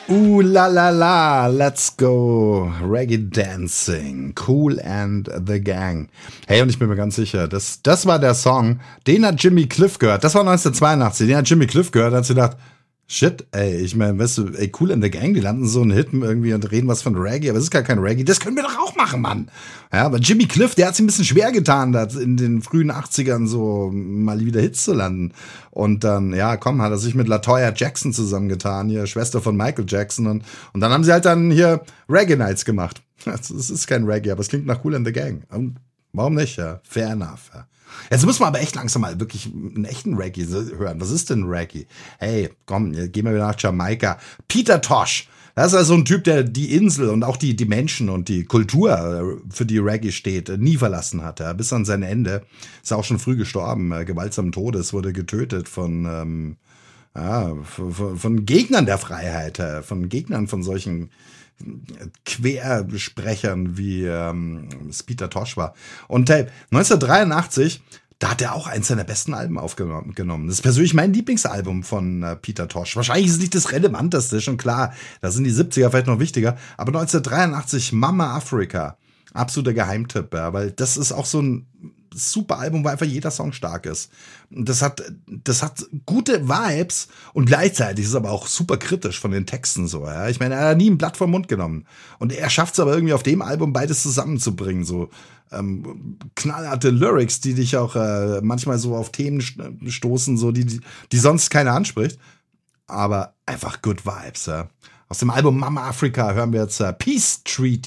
La la la, let's go. Reggae Dancing, Kool and the Gang. Hey, und ich bin mir ganz sicher, das war der Song, den hat Jimmy Cliff gehört. Das war 1982, den hat Jimmy Cliff gehört, hat sich gedacht, shit, ey, ich meine, weißt du, ey, Kool and the Gang, die landen so einen Hit irgendwie und reden was von Reggae, aber es ist gar kein Reggae, das können wir doch auch machen, Mann. Ja, aber Jimmy Cliff, der hat sich ein bisschen schwer getan, da in den frühen 80ern so mal wieder Hits zu landen. Und dann, ja, komm, hat er sich mit LaToya Jackson zusammengetan, hier Schwester von Michael Jackson und dann haben sie halt dann hier Reggae Nights gemacht. Es ist kein Reggae, aber es klingt nach Kool and the Gang. Und warum nicht, ja? Fair enough, ja. Jetzt muss man aber echt langsam mal wirklich einen echten Reggae hören. Was ist denn Reggae? Hey, komm, gehen wir wieder nach Jamaika. Peter Tosh. Das ist also ein Typ, der die Insel und auch die Menschen und die Kultur, für die Reggae steht, nie verlassen hat. Ja. Bis an sein Ende. Ist auch schon früh gestorben. Gewaltsamen Todes, wurde getötet von Gegnern der Freiheit. Von Gegnern von solchen Quersprechern, wie es Peter Tosh war. Und 1983, da hat er auch eins seiner besten Alben aufgenommen. Das ist persönlich mein Lieblingsalbum von Peter Tosh. Wahrscheinlich ist es nicht das relevanteste, schon klar. Da sind die 70er vielleicht noch wichtiger. Aber 1983, Mama Africa. Absoluter Geheimtipp, ja, weil das ist auch so ein super Album, wo einfach jeder Song stark ist. Das hat gute Vibes und gleichzeitig ist es aber auch super kritisch von den Texten so. Ja. Ich meine, er hat nie ein Blatt vom Mund genommen. Und er schafft es aber irgendwie auf dem Album beides zusammenzubringen. So knallharte Lyrics, die dich auch manchmal so auf Themen stoßen, so die sonst keiner anspricht. Aber einfach good Vibes. Ja. Aus dem Album Mama Africa hören wir jetzt Peace Treaty.